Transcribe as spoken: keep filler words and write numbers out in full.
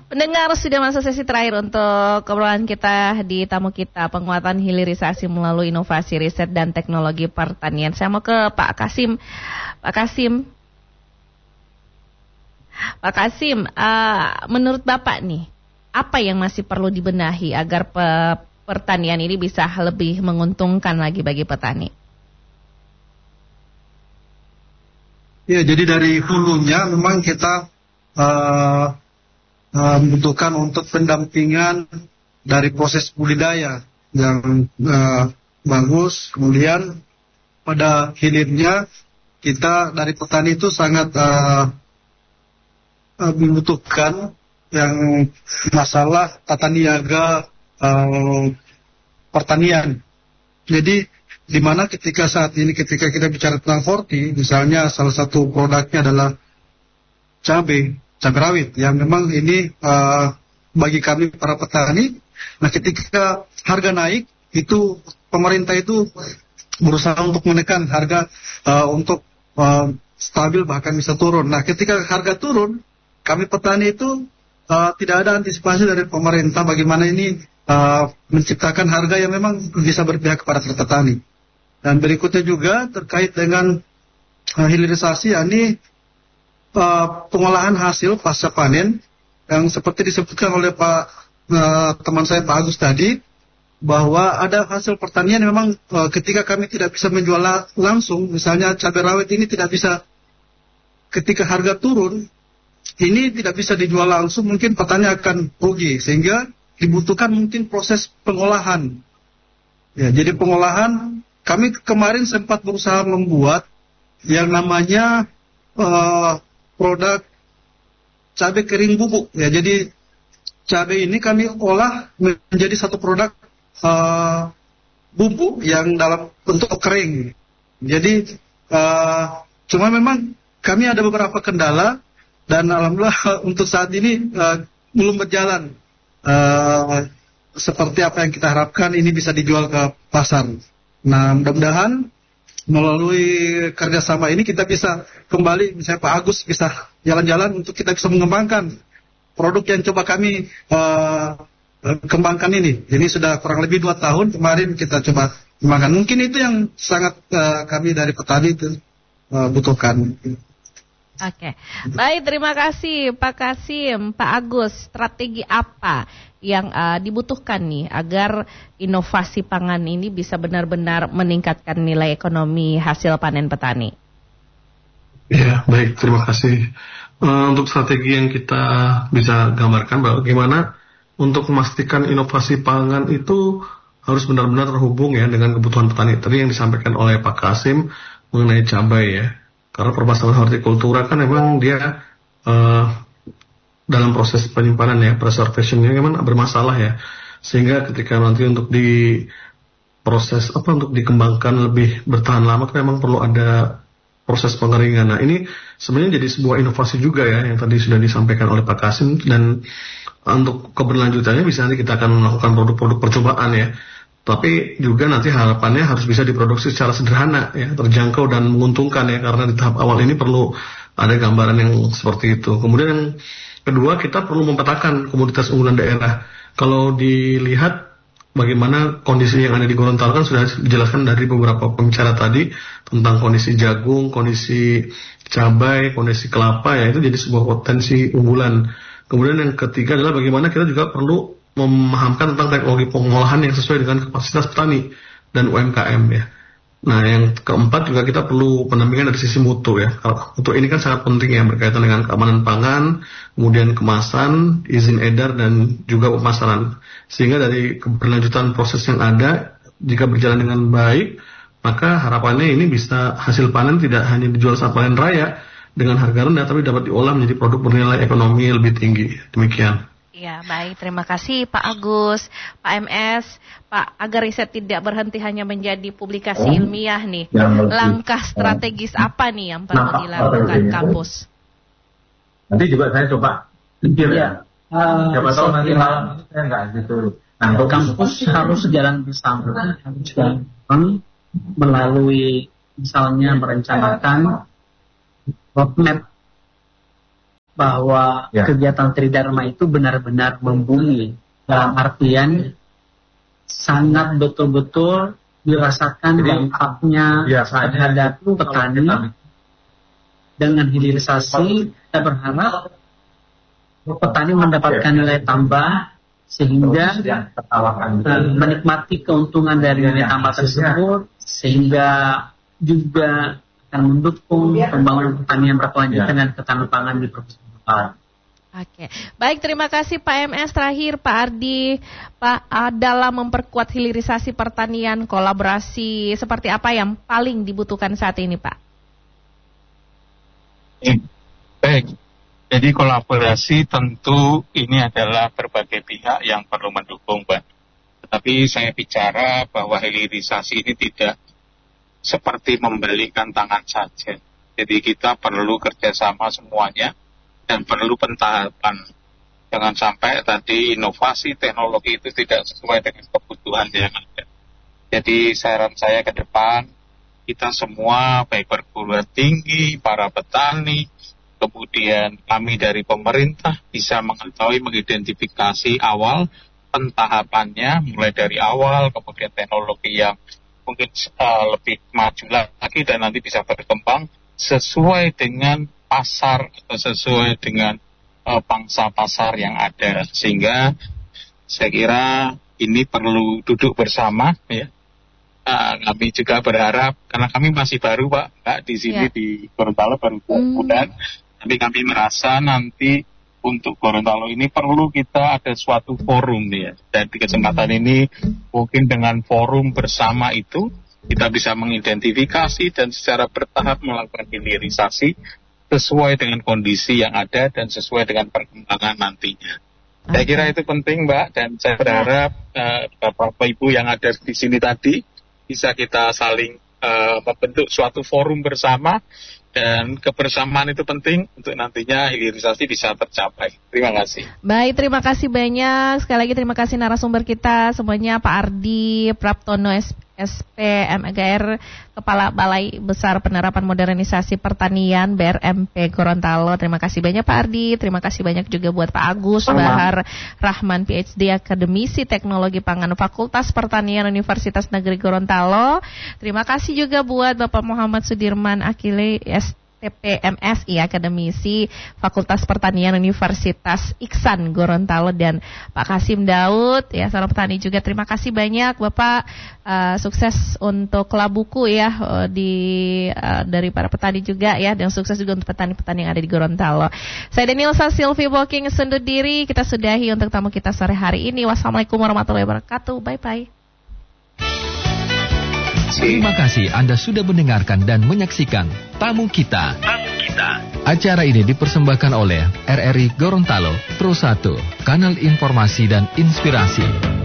Pendengar, sudah masuk sesi terakhir untuk obrolan kita di tamu kita, penguatan hilirisasi melalui inovasi riset dan teknologi pertanian. Saya mau ke Pak Kasim. Pak Kasim, Pak Kasim, uh, menurut Bapak nih, apa yang masih perlu dibenahi agar pe- pertanian ini bisa lebih menguntungkan lagi bagi petani? Ya, jadi dari hulunya memang kita uh, Uh, membutuhkan untuk pendampingan dari proses budidaya yang uh, bagus. Kemudian pada hilirnya kita dari petani itu sangat uh, uh, membutuhkan yang masalah tata niaga uh, pertanian. Jadi di mana ketika saat ini ketika kita bicara tentang Forti, misalnya salah satu produknya adalah cabai. cabai rawit yang memang ini uh, bagi kami para petani. Nah, ketika harga naik itu pemerintah itu berusaha untuk menekan harga uh, untuk uh, stabil bahkan bisa turun. Nah, ketika harga turun, kami petani itu uh, tidak ada antisipasi dari pemerintah bagaimana ini uh, menciptakan harga yang memang bisa berpihak kepada petani. Dan berikutnya juga terkait dengan uh, hilirisasi, yakni Uh, pengolahan hasil pasca panen yang seperti disebutkan oleh Pak uh, teman saya Pak Agus tadi, bahwa ada hasil pertanian memang uh, ketika kami tidak bisa menjual langsung, misalnya cabai rawit ini tidak bisa, ketika harga turun ini tidak bisa dijual langsung, mungkin petani akan rugi, sehingga dibutuhkan mungkin proses pengolahan. Ya, jadi pengolahan kami kemarin sempat berusaha membuat yang namanya uh, produk cabai kering bubuk. Ya, jadi cabai ini kami olah menjadi satu produk uh, bumbu yang dalam bentuk kering. Jadi uh, cuma memang kami ada beberapa kendala dan alhamdulillah untuk saat ini uh, belum berjalan uh, seperti apa yang kita harapkan ini bisa dijual ke pasar. Nah, mudah-mudahan melalui kerjasama ini kita bisa kembali, misalnya Pak Agus bisa jalan-jalan untuk kita bisa mengembangkan produk yang coba kami uh, kembangkan ini. Ini sudah kurang lebih dua tahun kemarin kita coba kembangkan. Mungkin itu yang sangat uh, kami dari petani itu uh, butuhkan. Oke, baik, terima kasih Pak Kasim. Pak Agus, strategi apa yang uh, dibutuhkan nih agar inovasi pangan ini bisa benar-benar meningkatkan nilai ekonomi hasil panen petani? Ya, baik, terima kasih. Uh, untuk strategi yang kita bisa gambarkan, bagaimana untuk memastikan inovasi pangan itu harus benar-benar terhubung ya dengan kebutuhan petani. Tadi yang disampaikan oleh Pak Kasim mengenai cabai ya. Karena permasalahan hortikultura kan memang dia uh, dalam proses penyimpanan ya, preservationnya memang bermasalah ya. Sehingga ketika nanti untuk di proses apa untuk dikembangkan lebih bertahan lama kan memang perlu ada proses pengeringan. Nah, ini sebenarnya jadi sebuah inovasi juga ya yang tadi sudah disampaikan oleh Pak Kasim, dan untuk keberlanjutannya bisa nanti kita akan melakukan produk-produk percobaan ya. Tapi juga nanti harapannya harus bisa diproduksi secara sederhana ya, terjangkau dan menguntungkan ya, karena di tahap awal ini perlu ada gambaran yang seperti itu. Kemudian yang kedua, kita perlu memetakan komoditas unggulan daerah. Kalau dilihat bagaimana kondisi yang ada di Gorontalo kan sudah dijelaskan dari beberapa pembicara tadi tentang kondisi jagung, kondisi cabai, kondisi kelapa ya, itu jadi sebuah potensi unggulan. Kemudian yang ketiga adalah bagaimana kita juga perlu memahamkan tentang teknologi pengolahan yang sesuai dengan kapasitas petani dan U M K M ya. Nah, yang keempat juga kita perlu pendampingan dari sisi mutu ya. Untuk ini kan sangat penting ya, berkaitan dengan keamanan pangan, kemudian kemasan, izin edar, dan juga pemasaran. Sehingga dari keberlanjutan proses yang ada, jika berjalan dengan baik, maka harapannya ini bisa hasil panen tidak hanya dijual saat panen raya dengan harga rendah, tapi dapat diolah menjadi produk bernilai ekonomi lebih tinggi. Demikian. Ya, baik, terima kasih Pak Agus, Pak M S, Pak, agar riset tidak berhenti hanya menjadi publikasi oh, ilmiah nih, langkah strategis apa nih yang perlu nah, dilakukan kampus? Nanti juga saya coba pikir ya, uh, siapa tahu nanti malam saya nggak gitu. Nah, kampus harus sejalan bersama, harus jalan melalui misalnya merencanakan roadmap bahwa ya. kegiatan Tridharma itu benar-benar membumi, dalam artian sangat betul-betul dirasakan dampaknya ya, terhadap petani. Dengan hilirisasi kita berharap petani mendapatkan nilai tambah sehingga uh, menikmati keuntungan dari nilai tambah tersebut, sehingga juga akan mendukung pembangunan pertanian berkelanjutan dan ketahanan pangan di Provinsi Gorontalo. Oke, baik, terima kasih Pak M S. Terakhir Pak Ardi, Pak, dalam memperkuat hilirisasi pertanian, kolaborasi seperti apa yang paling dibutuhkan saat ini, Pak? Baik, jadi kolaborasi tentu ini adalah berbagai pihak yang perlu mendukung, Pak. Tetapi saya bicara bahwa hilirisasi ini tidak seperti membalikan tangan saja. Jadi kita perlu kerjasama semuanya dan perlu pentahapan. Jangan sampai tadi inovasi teknologi itu tidak sesuai dengan kebutuhan yang ada. Jadi saran saya ke depan, kita semua baik perguruan tinggi, para petani, kemudian kami dari pemerintah bisa mengetahui, mengidentifikasi awal pentahapannya, mulai dari awal, kemudian teknologi yang mungkin uh, lebih maju lagi dan nanti bisa berkembang sesuai dengan pasar atau sesuai dengan uh, pangsa pasar yang ada, sehingga saya kira ini perlu duduk bersama ya. Uh, kami juga berharap, karena kami masih baru Pak, Mbak, di sini yeah. di Gorontalo baru bulan, mm. tapi kami merasa nanti untuk Gorontalo ini perlu kita ada suatu forum ya, dan di kesempatan mm. ini mungkin dengan forum bersama itu kita bisa mengidentifikasi dan secara bertahap melakukan hilirisasi sesuai dengan kondisi yang ada dan sesuai dengan perkembangan nantinya. Okay. Saya kira itu penting, Mbak, dan saya berharap uh, Bapak Ibu yang ada di sini tadi bisa kita saling uh, membentuk suatu forum bersama, dan kebersamaan itu penting untuk nantinya hilirisasi bisa tercapai. Terima kasih. Baik, terima kasih banyak. Sekali lagi terima kasih narasumber kita semuanya, Pak Ardi Praptono S P M G R, Kepala Balai Besar Penerapan Modernisasi Pertanian B R M P Gorontalo. Terima kasih banyak Pak Ardi. Terima kasih banyak juga buat Pak Agus Bahar Rahman P H D, Akademisi Teknologi Pangan Fakultas Pertanian Universitas Negeri Gorontalo. Terima kasih juga buat Bapak Muhammad Sudirman Akile S T P M S I, Akademisi Fakultas Pertanian Universitas Iksan Gorontalo, dan Pak Kasim Daud ya, seorang petani juga. Terima kasih banyak Bapak, uh, sukses untuk Labuku ya, uh, di uh, dari para petani juga ya, dan sukses juga untuk petani-petani yang ada di Gorontalo. Saya Danielsa Silvi Walking sundur diri. Kita sudahi untuk tamu kita sore hari ini. Wassalamualaikum warahmatullahi wabarakatuh. Bye bye. Terima kasih Anda sudah mendengarkan dan menyaksikan Tamu Kita. Tamu Kita. Acara ini dipersembahkan oleh R R I Gorontalo Pro satu, kanal informasi dan inspirasi.